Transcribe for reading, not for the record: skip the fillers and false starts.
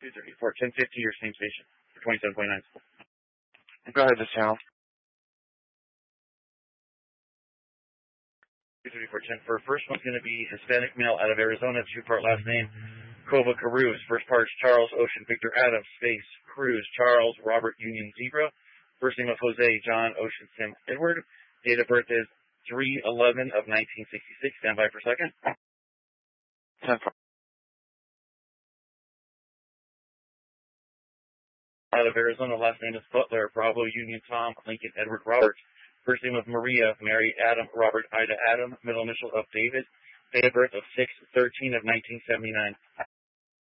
234, 1050, your same station for 27.9. Go ahead, this channel. 234, 10. For first one's going to be Hispanic male out of Arizona, two-part last name, Kova Cruz. First part's Charles Ocean Victor Adams, space, Cruz, Charles Robert Union Zebra. First name of Jose John Ocean Sim Edward. Date of birth is 3/11 of 1966. Stand by for a second. 10-4. Out of Arizona, last name is Butler, Bravo Union Tom Lincoln Edward Robert. First name of Maria, Mary Adam Robert Ida Adam. Middle initial of David. Date of birth of 6/13 of 1979.